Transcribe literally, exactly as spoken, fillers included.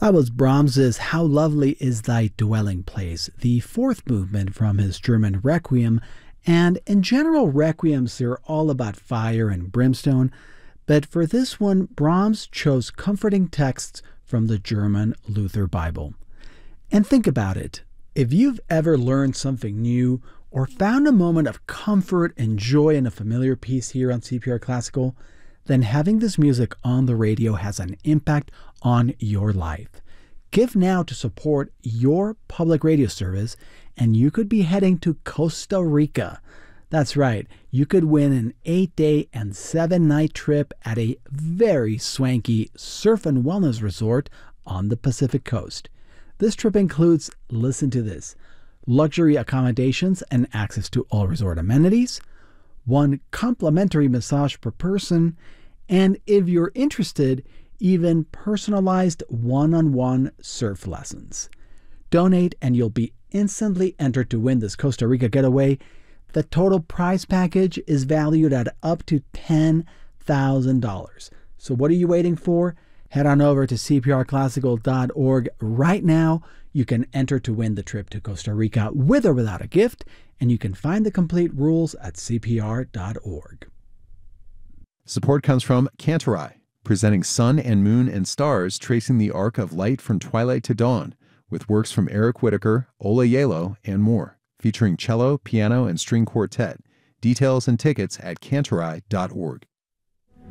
That was Brahms's How Lovely Is Thy Dwelling Place, the fourth movement from his German Requiem. And in general, requiems are all about fire and brimstone, but for this one, Brahms chose comforting texts from the German Luther Bible. And think about it. If you've ever learned something new or found a moment of comfort and joy in a familiar piece here on C P R Classical, then having this music on the radio has an impact on your life. Give now to support your public radio service, and you could be heading to Costa Rica. That's right, you could win an eight-day and seven-night trip at a very swanky surf and wellness resort on the Pacific Coast. This trip includes, listen to this, luxury accommodations and access to all resort amenities, one complimentary massage per person, and if you're interested, even personalized one-on-one surf lessons. Donate and you'll be instantly entered to win this Costa Rica getaway. The total prize package is valued at up to ten thousand dollars. So what are you waiting for? Head on over to C P R classical dot org right now. You can enter to win the trip to Costa Rica with or without a gift, and you can find the complete rules at C P R dot org. Support comes from Cantorai, presenting Sun and Moon and Stars tracing the arc of light from twilight to dawn, with works from Eric Whitacre, Ola Yalo, and more, featuring cello, piano, and string quartet. Details and tickets at Cantorai dot org.